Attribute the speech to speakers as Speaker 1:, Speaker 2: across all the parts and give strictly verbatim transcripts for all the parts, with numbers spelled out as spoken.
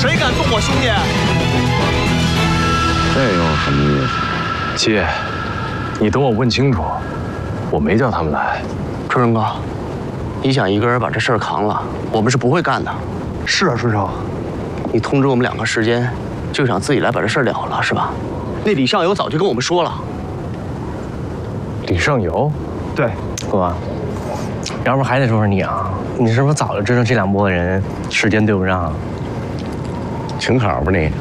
Speaker 1: 谁敢动我兄弟？
Speaker 2: 这又什么意思？
Speaker 3: 七爷，你等我问清楚，我没叫他们来。
Speaker 1: 春生哥，你想一个人把这事儿扛了，我们是不会干的。
Speaker 4: 是啊，春生，
Speaker 1: 你通知我们两个时间，就想自己来把这事儿了了是吧？那李上游早就跟我们说了。
Speaker 3: 李上游，
Speaker 4: 对，
Speaker 5: 哥，要不还得说说你啊？你是不是早就知道这两拨人时间对不上？
Speaker 2: 请考吧你。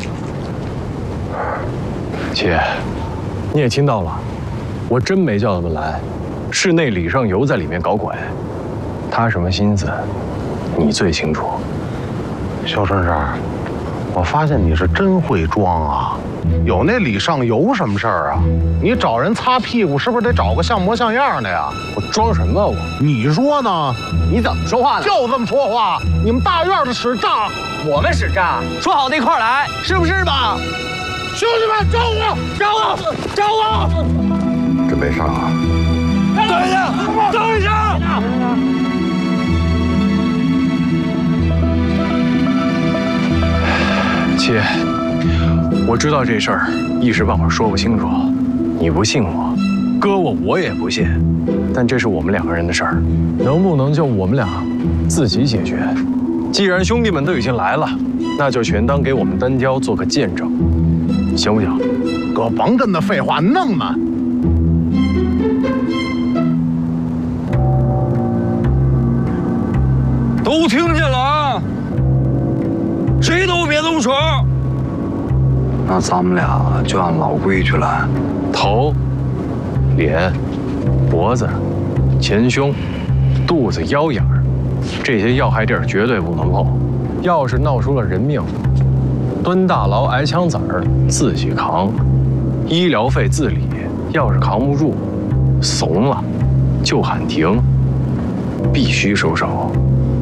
Speaker 3: 七爷，你也听到了，我真没叫他们来，是那李上游在里面搞鬼，他什么心思，你最清楚。
Speaker 6: 肖春生，我发现你是真会装啊！有那李上游什么事儿啊？你找人擦屁股，是不是得找个像模像样的呀？
Speaker 3: 我装什么我？
Speaker 6: 你说呢？
Speaker 1: 你怎么说话呢？
Speaker 6: 就这么说话！你们大院的使诈，
Speaker 1: 我们使诈，说好那块儿来，是不是吧？
Speaker 6: 兄弟们，找我，找我，找我！
Speaker 2: 准备上啊！
Speaker 1: 等一下，等一下！
Speaker 3: 七爷，我知道这事儿一时半会儿说不清楚，你不信我，搁我我也不信。但这是我们两个人的事儿，能不能就我们俩自己解决？既然兄弟们都已经来了，那就全当给我们单挑做个见证，行不行？
Speaker 6: 哥，甭跟那废话弄嘛！
Speaker 1: 都听见了啊！谁都别动手。
Speaker 2: 那咱们俩就按老规矩来，
Speaker 3: 头、脸、脖子、前胸、肚子、腰眼儿，这些要害地儿绝对不能碰。要是闹出了人命，蹲大牢挨枪子儿自己扛，医疗费自理。要是扛不住，怂了就喊停，必须收手。